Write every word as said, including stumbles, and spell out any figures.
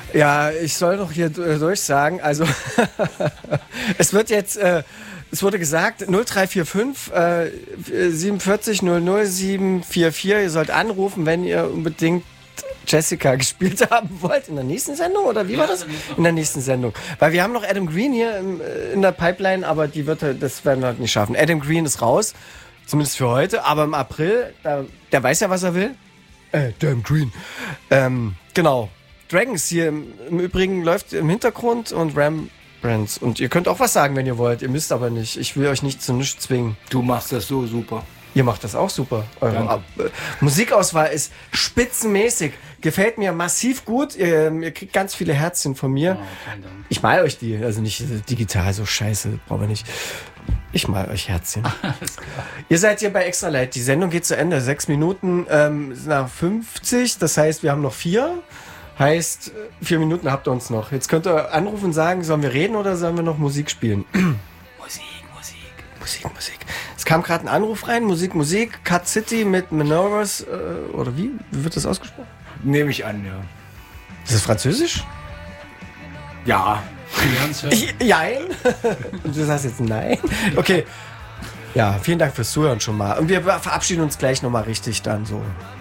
Ja, ich soll doch hier durchsagen. Also, es wird jetzt, äh, es wurde gesagt, null drei vier fünf äh, siebenundvierzig null null sieben vier vier. Ihr sollt anrufen, wenn ihr unbedingt Jessica gespielt haben wollt. In der nächsten Sendung? Oder wie ja, war das? In der nächsten Sendung. Weil wir haben noch Adam Green hier im, in der Pipeline, aber die wird, das werden wir halt nicht schaffen. Adam Green ist raus. Zumindest für heute. Aber im April, da, der weiß ja, was er will. Äh, Adam Green. Ähm, genau. Dragons hier im, im Übrigen läuft im Hintergrund und Ram Brands. Und ihr könnt auch was sagen, wenn ihr wollt. Ihr müsst aber nicht. Ich will euch nicht zu nichts zwingen. Du machst das so super. Ihr macht das auch super. Eure Ab- Musikauswahl ist spitzenmäßig. Gefällt mir massiv gut. Ihr, ihr kriegt ganz viele Herzchen von mir. Oh, vielen Dank. Ich mal euch die. Also nicht digital, so scheiße. Brauchen wir nicht. Ich mal euch Herzchen. Alles klar. Ihr seid hier bei Extra Light. Die Sendung geht zu Ende. Sechs Minuten ähm, nach fünfzig. Das heißt, wir haben noch vier. Heißt, vier Minuten habt ihr uns noch. Jetzt könnt ihr anrufen und sagen, sollen wir reden oder sollen wir noch Musik spielen? Musik, Musik. Musik, Musik. Es kam gerade ein Anruf rein. Musik, Musik. Cut City mit Menoras. Äh, oder wie? Wie wird das ausgesprochen? Nehme ich an, ja. Ist das Französisch? Ja. Jein. Und du sagst jetzt nein? Okay. Ja, vielen Dank fürs Zuhören schon mal. Und wir verabschieden uns gleich nochmal richtig dann so.